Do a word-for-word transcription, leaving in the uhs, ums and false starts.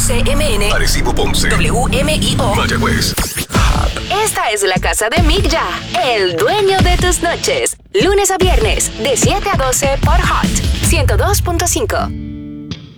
C M N, Arecibo, Ponce, W M I O, Mayagüez. Esta es la casa de Mick Ya, el dueño de tus noches. Lunes a viernes, de siete a doce por Hot ciento dos punto cinco.